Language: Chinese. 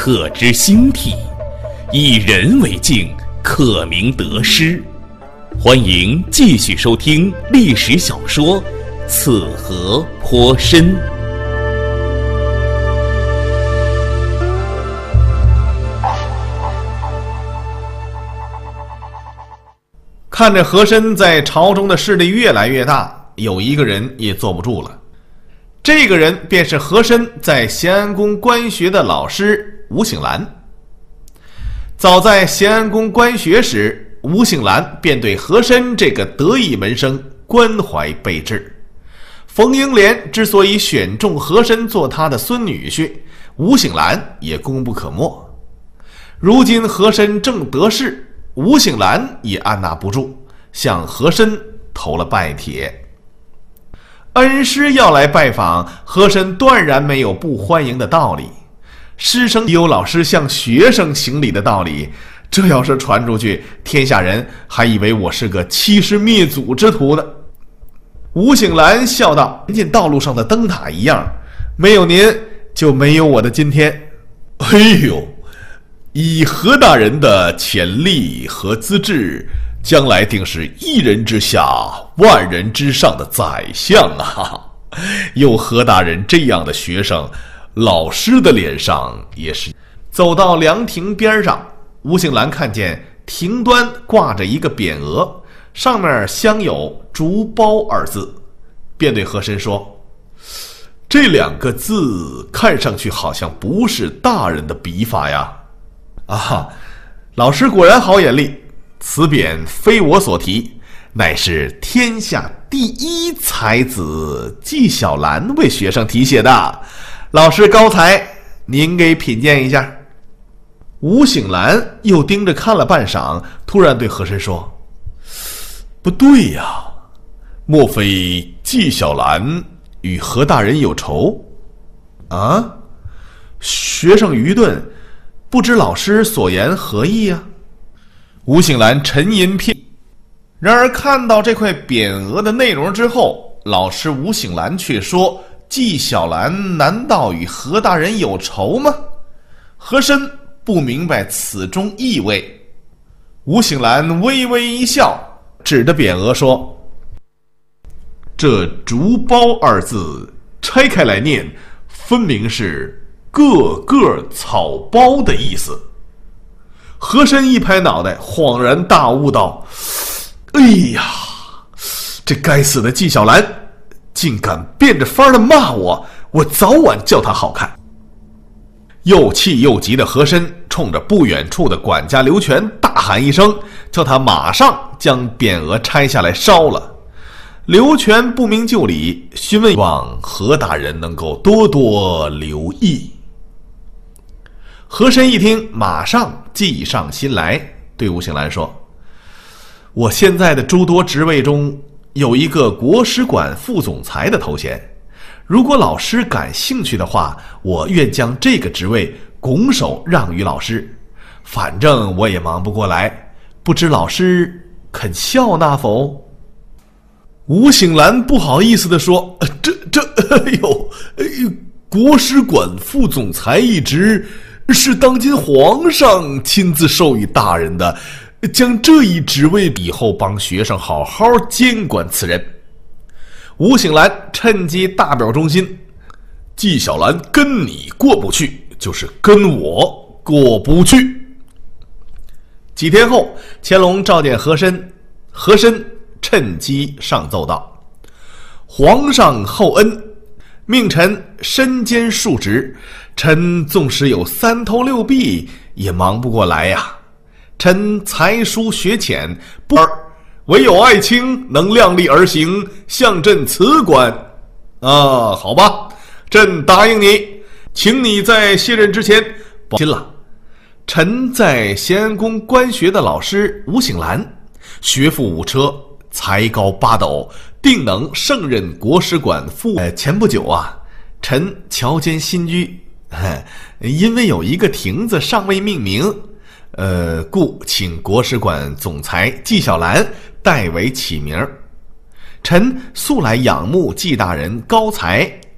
可知兴替；以人为镜，可明得失。欢迎继续收听历史小说《此河颇深》。 看着和珅在朝中的势力越来越大，有一个人也坐不住了。这个人便是和珅在咸安宫官学的老师吴醒兰。早在咸安宫官学时，吴醒兰便对和珅这个得意门生关怀备至。冯英莲之所以选中和珅做他的孙女婿，吴醒兰也功不可没。如今和珅正得势，吴醒兰也按捺不住，向和珅投了拜帖。恩师要来拜访，和珅断然没有不欢迎的道理。师生有老师向学生行礼的道理，这要是传出去，天下人还以为我是个欺师灭祖之徒呢。吴醒兰笑道：临近道路上的灯塔一样，没有您就没有我的今天。哎呦，以何大人的潜力和资质，将来定是一人之下万人之上的宰相啊！有何大人这样的学生，老师的脸上也是。走到凉亭边上，吴醒兰看见亭端挂着一个匾额，上面镶有竹包二字，便对和珅说：这两个字看上去好像不是大人的笔法呀。啊，老师果然好眼力，此匾非我所题，乃是天下第一才子纪晓岚为学生题写的，老师高才，您给品鉴一下。吴醒兰又盯着看了半晌，突然对和珅说：不对呀，莫非纪晓岚与何大人有仇啊？学生愚钝，不知老师所言何意啊？吴醒兰沉吟片，然而看到这块匾额的内容之后，老师吴醒兰却说：纪晓岚难道与何大人有仇吗？和珅不明白此中意味。吴醒兰微微一笑，指着匾额说：这竹包二字拆开来念，分明是个个草包的意思。和珅一拍脑袋，恍然大悟道：哎呀，这该死的纪晓岚竟敢变着法的骂我，我早晚叫他好看。又气又急的和珅冲着不远处的管家刘全大喊一声，叫他马上将匾额拆下来烧了。刘全不明就里，询问望何大人能够多多留意。和珅一听，马上计上心来，对吴醒兰说：我现在的诸多职位中，有一个国史馆副总裁的头衔，如果老师感兴趣的话，我愿将这个职位拱手让于老师，反正我也忙不过来，不知老师肯笑纳否？吴醒兰不好意思地说：哎呦，国史馆副总裁一职是当今皇上亲自授予大人的，将这一职位以后帮学生好好监管此人。吴醒兰趁机大表忠心：纪晓岚跟你过不去，就是跟我过不去。几天后，乾隆召见和珅，和珅趁机上奏道：皇上厚恩，命臣身兼数职，臣纵使有三头六臂，也忙不过来呀。臣才疏学浅，唯有爱卿能量力而行，向朕辞官。啊，好吧，朕答应你，请你在卸任之前放心了。臣在咸安宫官学的老师吴醒兰，学富五车，才高八斗，定能胜任国史馆副。前不久啊，臣乔迁新居，因为有一个亭子尚未命名，故请国史馆总裁纪晓岚代为起名。臣素来仰慕纪大人高才，